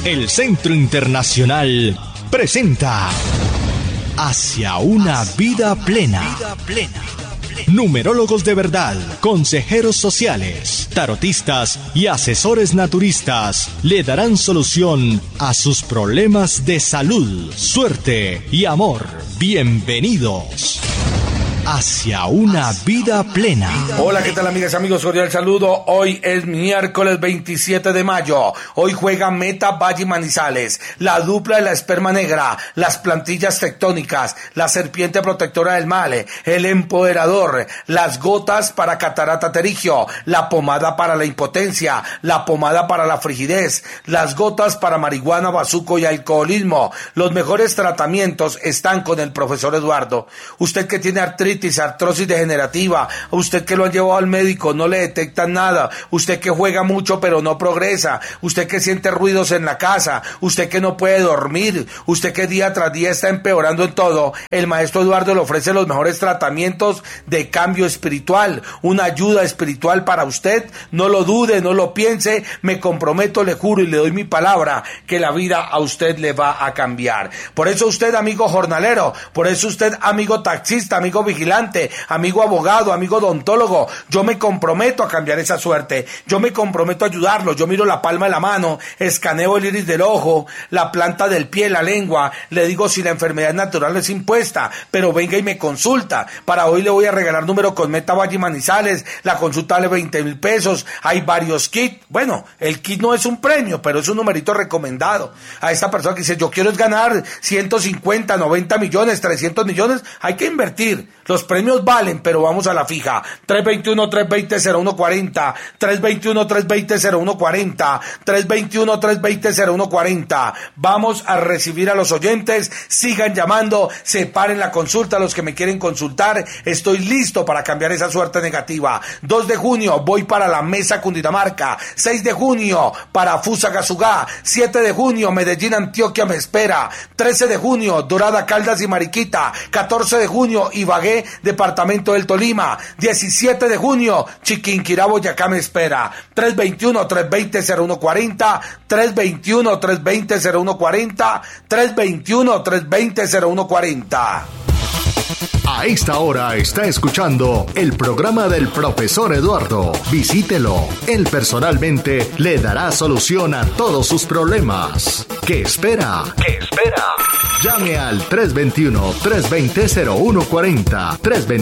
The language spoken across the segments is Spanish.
El Centro Internacional presenta Hacia una vida plena. Numerólogos de verdad, consejeros sociales, tarotistas y asesores naturistas le darán solución a sus problemas de salud, suerte y amor. Bienvenidos hacia una vida plena. Hola, ¿qué tal, amigas y amigos? Cordial saludo. Hoy es miércoles 27 de mayo. Hoy juega Meta Valle Manizales, la dupla de la esperma negra, las plantillas tectónicas, la serpiente protectora del mal, el empoderador, las gotas para catarata terigio, la pomada para la impotencia, la pomada para la frigidez, las gotas para marihuana, bazuco y alcoholismo. Los mejores tratamientos están con el profesor Eduardo. Usted que tiene artrosis degenerativa, usted que lo han llevado al médico, no le detectan nada, usted que juega mucho pero no progresa, usted que siente ruidos en la casa, usted que no puede dormir, usted que día tras día está empeorando en todo, el maestro Eduardo le ofrece los mejores tratamientos de cambio espiritual, una ayuda espiritual para usted. No lo dude, no lo piense, me comprometo, le juro y le doy mi palabra que la vida a usted le va a cambiar. Por eso usted, amigo jornalero, por eso usted, amigo taxista, amigo vigilante, amigo abogado, amigo odontólogo, yo me comprometo a cambiar esa suerte, yo me comprometo a ayudarlo. Yo miro la palma de la mano, escaneo el iris del ojo, la planta del pie, la lengua, le digo si la enfermedad natural es impuesta, pero venga y me consulta. Para hoy le voy a regalar número con Meta Valle Manizales, la consulta vale 20,000 pesos, hay varios kits. Bueno, el kit no es un premio, pero es un numerito recomendado. A esta persona que dice, yo quiero es ganar 150, 90 millones, 300 millones, hay que invertir. Los premios valen, pero vamos a la fija. 321-320-0140, 321-320-0140, 321-320-0140. Vamos a recibir a los oyentes, sigan llamando, separen la consulta a los que me quieren consultar. Estoy listo para cambiar esa suerte negativa. 2 de junio voy para la Mesa Cundinamarca, 6 de junio para Fusagasugá, 7 de junio Medellín, Antioquia me espera, 13 de junio Dorada, Caldas y Mariquita, 14 de junio Ibagué, departamento del Tolima, 17 de junio Chiquinquirá, Boyacá me espera. 321-320-0140, 321-320-0140, 321-320-0140. A esta hora está escuchando el programa del profesor Eduardo. Visítelo. Él personalmente le dará solución a todos sus problemas. ¿Qué espera? Llame al 321-320-0140.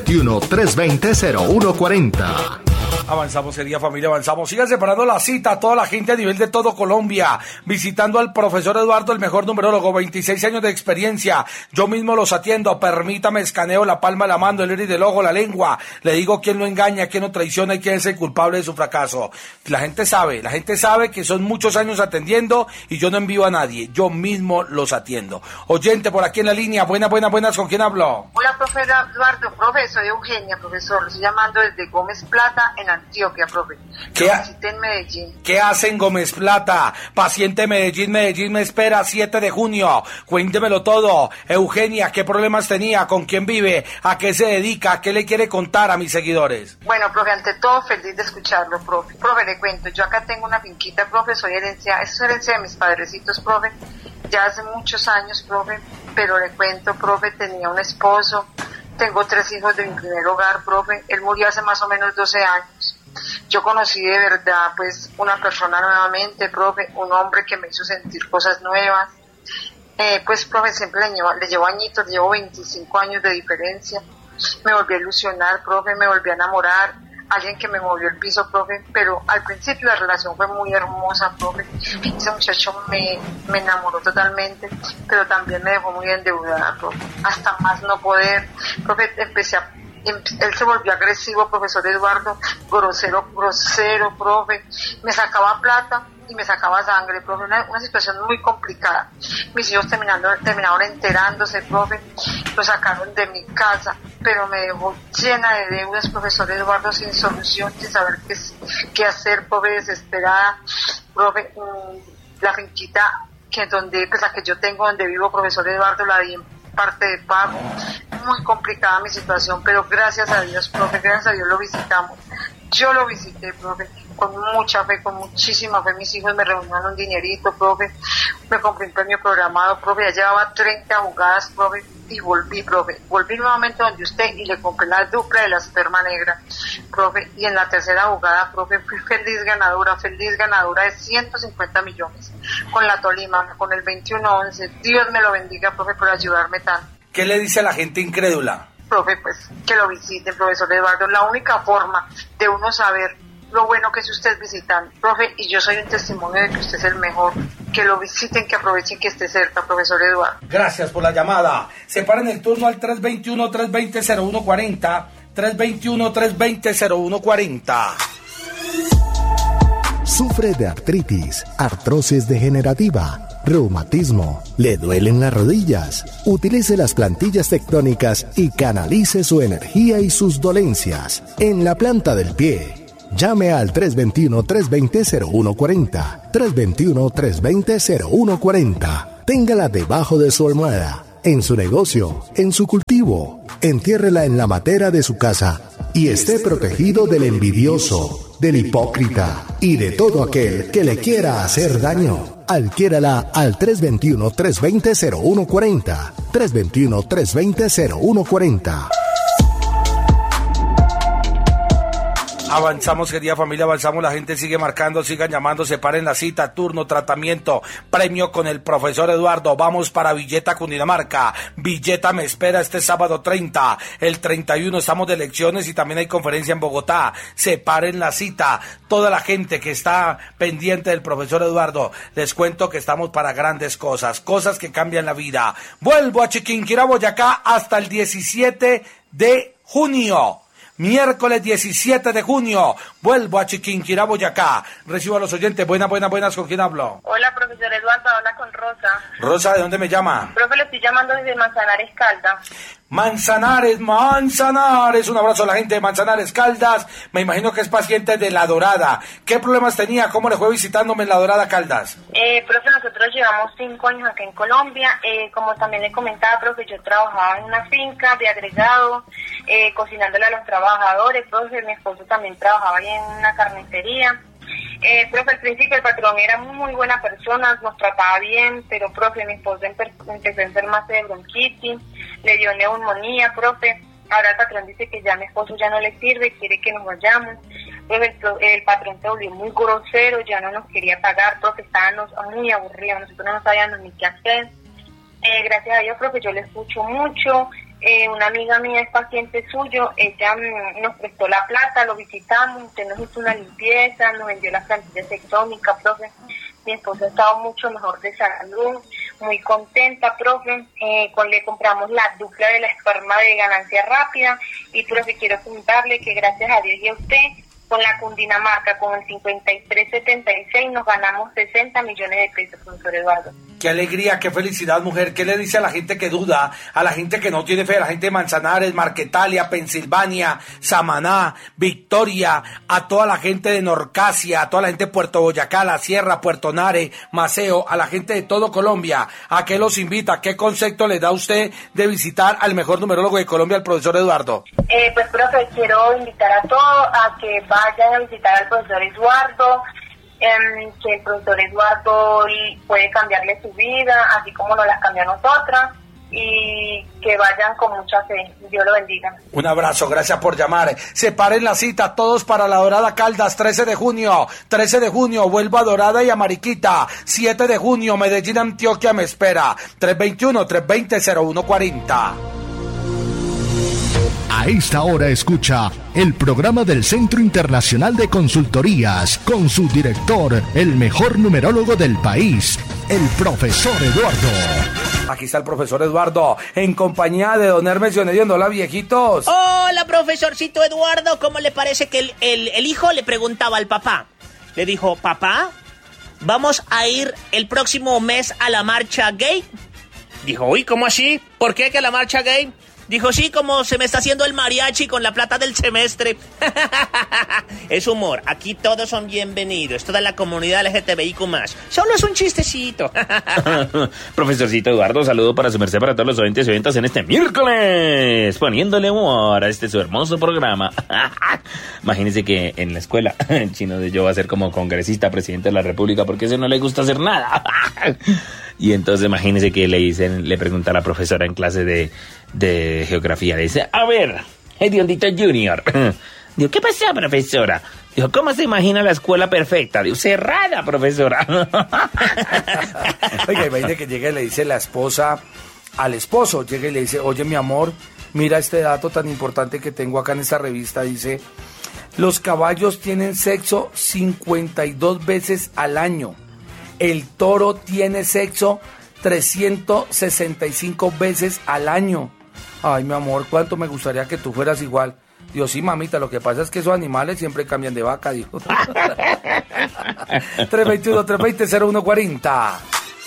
321-320-0140. Avanzamos, querida familia, avanzamos. Sigan separando la cita a toda la gente a nivel de todo Colombia, visitando al profesor Eduardo, el mejor numerólogo, 26 años de experiencia. Yo mismo los atiendo. Permítame, escaneo la palma de la mano, el iris del ojo, la lengua. Le digo quién lo engaña, quién lo traiciona y quién es el culpable de su fracaso. La gente sabe que son muchos años atendiendo y yo no envío a nadie. Yo mismo los atiendo. Oyente por aquí en la línea. Buenas, ¿con quién hablo? Hola, profesor Eduardo. Profe, soy Eugenia, profesor. Lo estoy llamando desde Gómez Plata, en Antioquia, profe. En Medellín. ¿Qué hace en Gómez Plata? Paciente Medellín me espera, 7 de junio. Cuéntemelo todo. Eugenia, ¿qué problemas tenía? ¿Con quién vive? ¿A qué se dedica? ¿Qué le quiere contar a mis seguidores? Bueno, profe, ante todo, feliz de escucharlo, profe. Profe, le cuento, yo acá tengo una finquita, profe, es herencia de mis padrecitos, profe, ya hace muchos años, profe, pero le cuento, profe, tenía un esposo, tengo 3 hijos de mi primer hogar, profe, él murió hace más o menos 12 años. Yo conocí de verdad, pues, una persona nuevamente, profe, un hombre que me hizo sentir cosas nuevas. Pues, profe, siempre le llevo añitos, llevo 25 años de diferencia. Me volví a ilusionar, profe, me volví a enamorar. Alguien que me movió el piso, profe, pero al principio la relación fue muy hermosa, profe. Ese muchacho me enamoró totalmente, pero también me dejó muy endeudada, profe. Hasta más no poder, profe, él se volvió agresivo, profesor Eduardo, grosero, profe, me sacaba plata y me sacaba sangre, profe, una situación muy complicada. Mis hijos terminaron enterándose, profe, lo sacaron de mi casa, pero me dejó llena de deudas, profesor Eduardo, sin solución, sin saber qué hacer, profe, desesperada, profe, la finquita la que yo tengo, donde vivo, profesor Eduardo, la di en parte de pago, muy complicada mi situación, pero gracias a Dios, profe, gracias a Dios lo visitamos. Yo lo visité, profe, con mucha fe, con muchísima fe. Mis hijos me reunieron un dinerito, profe. me compré un premio programado, profe, ya llevaba 30 jugadas, profe, y volví, profe. Volví nuevamente donde usted y le compré la dupla de la esperma negra, profe, y en la tercera jugada, profe, fui feliz ganadora de 150 millones, con la Tolima, con el 21-11. Dios me lo bendiga, profe, por ayudarme tanto. ¿Qué le dice a la gente incrédula? Profe, pues, que lo visiten, profesor Eduardo. La única forma de uno saber lo bueno que es usted visitando, profe, y yo soy un testimonio de que usted es el mejor. Que lo visiten, que aprovechen que esté cerca, profesor Eduardo. Gracias por la llamada. Separen el turno al 321-320-0140. 321-320-0140. Sufre de artritis, artrosis degenerativa, reumatismo, le duelen las rodillas. Utilice las plantillas tectónicas y canalice su energía y sus dolencias en la planta del pie. Llame al 321-320-0140. 321-320-0140. Téngala debajo de su almohada, en su negocio, en su cultivo. Entiérrela en la matera de su casa y esté protegido del envidioso, del hipócrita y de todo aquel que le quiera hacer daño. Adquiérala al 321-320-0140. 321-320-0140. Avanzamos, querida familia, avanzamos, la gente sigue marcando, sigan llamando, separen la cita, turno, tratamiento, premio con el profesor Eduardo. Vamos para Villeta, Cundinamarca. Villeta me espera este sábado 30, el 31 estamos de elecciones y también hay conferencia en Bogotá. Separen la cita, toda la gente que está pendiente del profesor Eduardo, les cuento que estamos para grandes cosas, cosas que cambian la vida. Vuelvo a Chiquinquirá, Boyacá, hasta el 17 de junio. Miércoles 17 de junio, vuelvo a Chiquinquirá, Boyacá. Recibo a los oyentes. Buenas, ¿con quién hablo? Hola, profesor Eduardo, habla con Rosa. Rosa, ¿de dónde me llama? Profe, le estoy llamando desde Manzanares, Caldas. Manzanares, un abrazo a la gente de Manzanares, Caldas. Me imagino que es paciente de La Dorada. ¿Qué problemas tenía? ¿Cómo le fue visitándome en La Dorada, Caldas? Profe, nosotros llevamos 5 años acá en Colombia. Como también le comentaba, profe, yo trabajaba en una finca de agregado, cocinándole a los trabajadores. Profe, mi esposo también trabajaba ahí en una carnicería. Profe, al principio el patrón era muy buena persona, nos trataba bien, pero, profe, mi esposo empezó a enfermarse de bronquitis, le dio neumonía, profe. Ahora el patrón dice que ya mi esposo ya no le sirve, quiere que nos vayamos. Profe, el patrón se volvió muy grosero, ya no nos quería pagar, profe, estábamos muy aburridos, nosotros no sabíamos ni qué hacer. Gracias a Dios, profe, yo le escucho mucho. Una amiga mía es paciente suyo, ella nos prestó la plata, lo visitamos, usted nos hizo una limpieza, nos vendió las plantillas tectónicas, profe. Mi esposa ha estado mucho mejor de salud, muy contenta, profe. Le compramos la dupla de la esperma de ganancia rápida y, profe, quiero contarle que gracias a Dios y a usted, con la Cundinamarca, con el 5376, nos ganamos 60 millones de pesos, profesor Eduardo. Qué alegría, qué felicidad, mujer. ¿Qué le dice a la gente que duda, a la gente que no tiene fe, a la gente de Manzanares, Marquetalia, Pensilvania, Samaná, Victoria, a toda la gente de Norcasia, a toda la gente de Puerto Boyacá, La Sierra, Puerto Nare, Maceo, a la gente de todo Colombia? ¿A qué los invita? ¿Qué concepto le da usted de visitar al mejor numerólogo de Colombia, el profesor Eduardo? Pues, profe, quiero invitar a todos a que vayan a visitar al profesor Eduardo, que el profesor Eduardo puede cambiarle su vida, así como nos las cambió a nosotras, y que vayan con mucha fe. Dios lo bendiga. Un abrazo, gracias por llamar. Separen la cita, todos para La Dorada, Caldas, 13 de junio, vuelvo a Dorada y a Mariquita, 7 de junio, Medellín, Antioquia me espera, 321-320-0140. A esta hora escucha el programa del Centro Internacional de Consultorías con su director, el mejor numerólogo del país, el profesor Eduardo. Aquí está el profesor Eduardo, en compañía de don Hermes Dionediendo. Hola, viejitos. Hola, profesorcito Eduardo. ¿Cómo le parece que el hijo le preguntaba al papá? Le dijo, papá, ¿vamos a ir el próximo mes a la marcha gay? Dijo, uy, ¿cómo así? ¿Por qué que la marcha gay? Dijo, sí, como se me está haciendo el mariachi con la plata del semestre. Es humor, aquí todos son bienvenidos, toda la comunidad LGTBIQ+. Solo es un chistecito. Profesorcito Eduardo, saludo para su merced, para todos los oyentes y oyentas en este miércoles, poniéndole humor a su hermoso programa. Imagínense que en la escuela el chino de yo va a ser como congresista, presidente de la república, porque a ese no le gusta hacer nada. Y entonces imagínense que le pregunta a la profesora en clase de geografía, le dice, a ver, Hediondito Junior. Digo, ¿qué pasa, profesora? Dijo, ¿cómo se imagina la escuela perfecta? Digo, cerrada, profesora. Oiga, imagínate que llega y le dice la esposa al esposo, llega y le dice, oye, mi amor, mira este dato tan importante que tengo acá en esta revista, dice, los caballos tienen sexo 52 veces al año, el toro tiene sexo 365 veces al año. Ay, mi amor, cuánto me gustaría que tú fueras igual. Dios, sí, mamita, lo que pasa es que esos animales siempre cambian de vaca, dijo. 321-320-0140.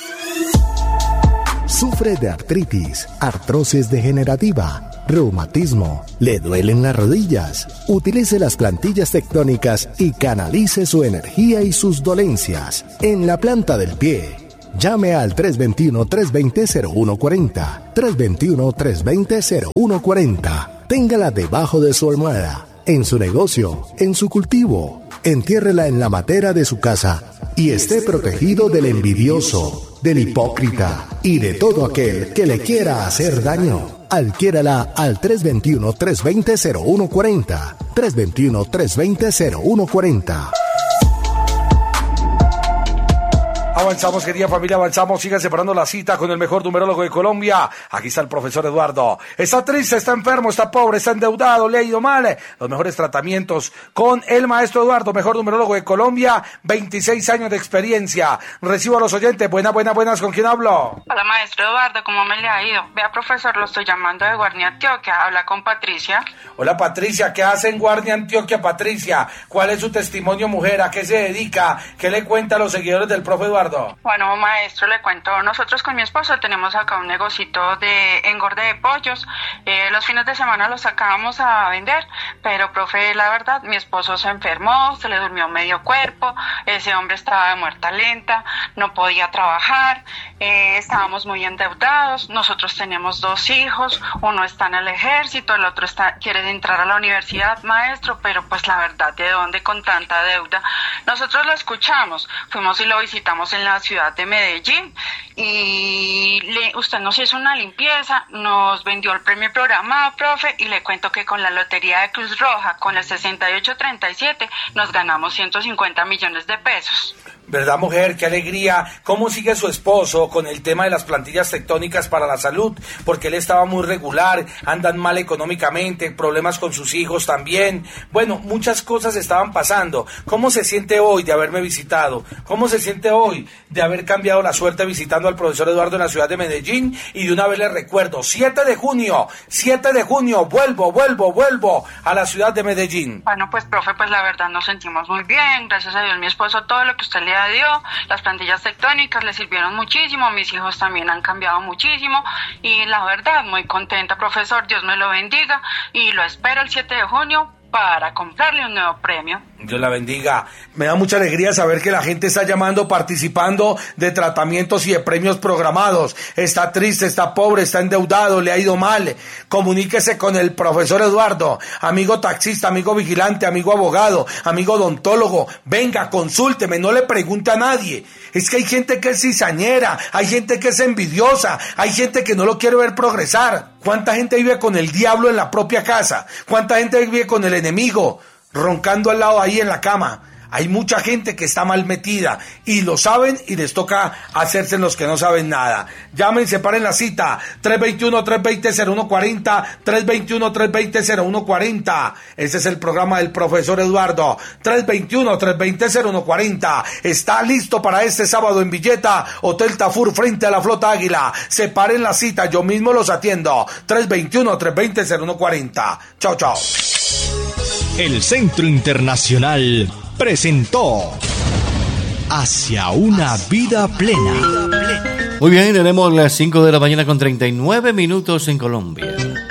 Sufre de artritis, artrosis degenerativa, reumatismo, le duelen las rodillas. Utilice las plantillas tectónicas y canalice su energía y sus dolencias en la planta del pie. Llame al 321-320-0140. 321-320-0140. Téngala debajo de su almohada, en su negocio, en su cultivo. Entiérrela en la matera de su casa y esté protegido del envidioso, del hipócrita y de todo aquel que le quiera hacer daño. Adquiérala al 321-320-0140. 321-320-0140. Avanzamos, querida familia, avanzamos. Sigan separando la cita con el mejor numerólogo de Colombia. Aquí está el profesor Eduardo. Está triste, está enfermo, está pobre, está endeudado, le ha ido mal. Los mejores tratamientos con el maestro Eduardo, mejor numerólogo de Colombia. 26 años de experiencia. Recibo a los oyentes. Buenas. ¿Con quién hablo? Hola, maestro Eduardo, ¿cómo me le ha ido? Vea, profesor, lo estoy llamando de Guardia Antioquia. Habla con Patricia. Hola, Patricia. ¿Qué hace en Guardia Antioquia, Patricia? ¿Cuál es su testimonio, mujer? ¿A qué se dedica? ¿Qué le cuenta a los seguidores del profe Eduardo? Bueno, maestro, le cuento, nosotros con mi esposo tenemos acá un negocito de engorde de pollos. Los fines de semana los sacábamos a vender, pero, profe, la verdad, mi esposo se enfermó, se le durmió medio cuerpo, ese hombre estaba de muerta lenta, no podía trabajar, estábamos muy endeudados, nosotros tenemos 2 hijos, uno está en el ejército, el otro quiere entrar a la universidad, maestro, pero pues la verdad, ¿de dónde con tanta deuda? Nosotros lo escuchamos, fuimos y lo visitamos en la ciudad de Medellín y usted nos hizo una limpieza, nos vendió el premio programado, profe, y le cuento que con la lotería de Cruz Roja, con el 6837, nos ganamos 150 millones de pesos. ¿Verdad, mujer? ¡Qué alegría! ¿Cómo sigue su esposo con el tema de las plantillas tectónicas para la salud? Porque él estaba muy regular, andan mal económicamente, problemas con sus hijos también. Bueno, muchas cosas estaban pasando. ¿Cómo se siente hoy de haberme visitado? ¿Cómo se siente hoy de haber cambiado la suerte visitando al profesor Eduardo en la ciudad de Medellín? Y de una vez les recuerdo, 7 de junio, vuelvo a la ciudad de Medellín. Bueno, pues, profe, pues la verdad nos sentimos muy bien. Gracias a Dios, mi esposo, todo lo que usted le dio, las plantillas tectónicas le sirvieron muchísimo, mis hijos también han cambiado muchísimo y la verdad muy contenta, profesor, Dios me lo bendiga y lo espero el 7 de junio para comprarle un nuevo premio. Dios la bendiga. Me da mucha alegría saber que la gente está llamando, participando de tratamientos y de premios programados. Está triste, está pobre, está endeudado, le ha ido mal. Comuníquese con el profesor Eduardo, amigo taxista, amigo vigilante, amigo abogado, amigo odontólogo. Venga, consúlteme, no le pregunte a nadie. Es que hay gente que es cizañera, hay gente que es envidiosa, hay gente que no lo quiere ver progresar. ¿Cuánta gente vive con el diablo en la propia casa? ¿Cuánta gente vive con el enemigo roncando al lado ahí en la cama? Hay mucha gente que está mal metida y lo saben y les toca hacerse en los que no saben nada. Llamen, separen la cita. 321-320-0140, 321-320-0140. Ese es el programa del profesor Eduardo. 321-320-0140. Está listo para este sábado en Villeta, Hotel Tafur frente a la Flota Águila. Separen la cita, yo mismo los atiendo. 321-320-0140. Chao. El Centro Internacional presentó Hacia una vida plena. Muy bien, tenemos las 5 de la mañana con 39 minutos en Colombia.